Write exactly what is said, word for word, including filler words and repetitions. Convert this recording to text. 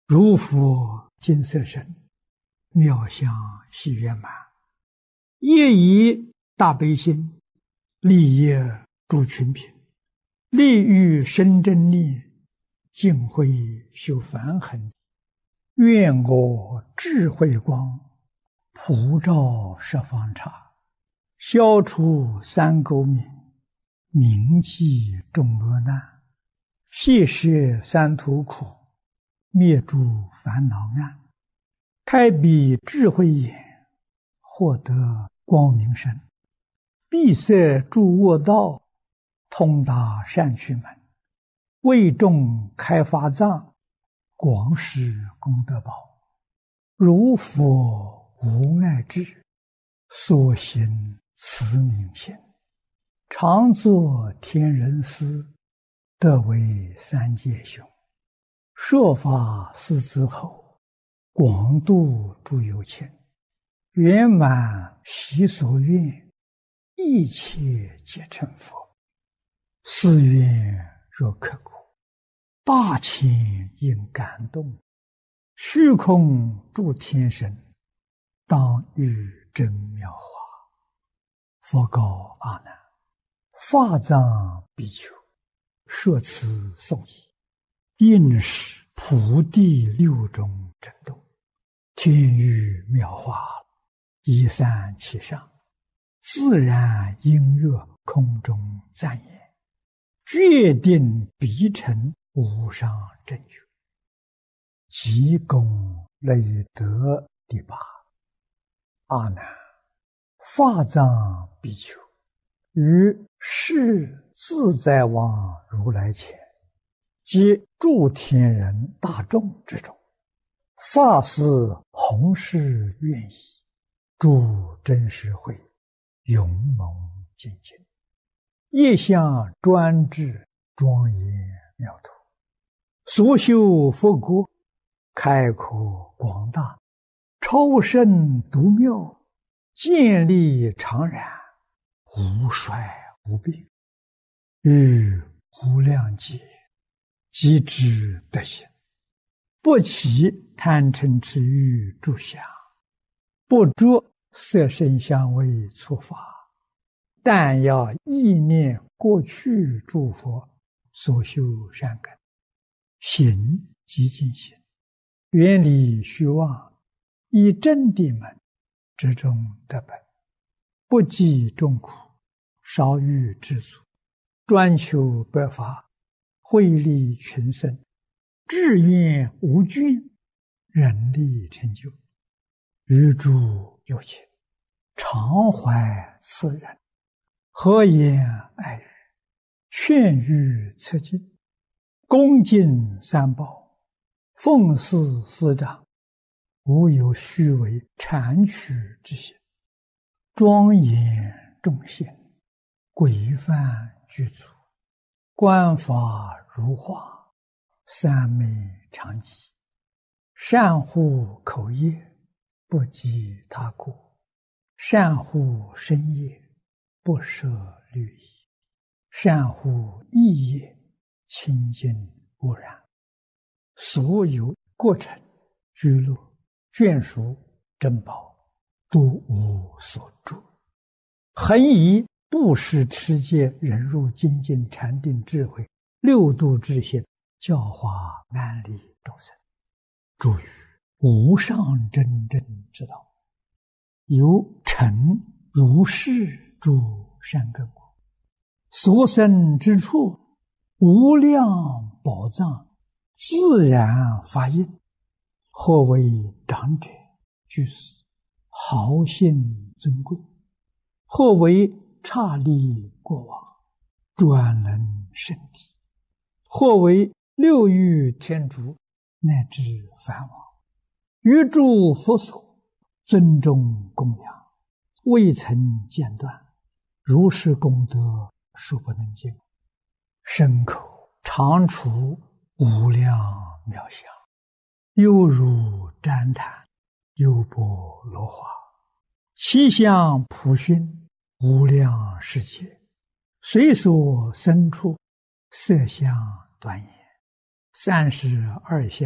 如佛金色身，妙相细圆满，业以大悲心，利业诸群品，利欲生真念，净慧修梵行。愿我智慧光，普照十方刹，消除三垢冥，铭记众恶难，悉摄三途苦，灭诸烦恼暗，开彼智慧眼，获得光明身，闭塞诸恶道，通达善趣门，为众开法藏，广施功德宝。如佛无碍智，所行慈悯心，常作天人师，得为三界雄。说法四子后，广度诸有情，圆满习所愿，一切皆成佛。誓愿若刻骨，大千应感动，虚空诸天神，当遇真妙法。佛告阿难：法藏比丘，说此颂已，应是普地六种震动，天雨妙法，一散其上，自然音乐空中赞言，决定必成无上正觉。即功累德第八。阿难，法藏比丘于世自在王如来前，及诸天人大众之中，发誓弘誓愿意，诸真实会勇猛精进，业相专制庄严妙土，所修佛国开阔广大，超胜独妙，建立常然，无衰无病，于无量劫即知德行，不起贪嗔痴欲诸想，不着色声香味触法，但要意念过去诸佛所修善根，行即净行，远离虚妄，以真谛门之中得本，不计众苦，少欲知足，专求百法，惠利群生，志愿无倦，人力成就。于诸有情，常怀慈仁，和颜爱语，劝喻策进，恭敬三宝，奉事师长，无有虚伪谄曲之心，庄严众贤，规范具足，观法如画，三昧常寂，善护口业，不积他过，善护身业，不舍律仪，善护意业，清净无染，所有过程居乐眷属珍宝，都无所住，恒以布施持戒忍辱精进禅定智慧六度之心，教化安利众生，诸于无上真正之道，有成如是诸善根果，所生之处无量宝藏，自然发应，或为长者居士，豪信尊贵，或为刹利过往，专能圣体，或为六欲天竺，乃至梵王，于诸佛所尊重供养，未曾间断，如是功德数不能尽，身口常处无量妙相，犹如旃檀，优波罗花，其相普熏，无量世界，随所生处，色相端严，三十二相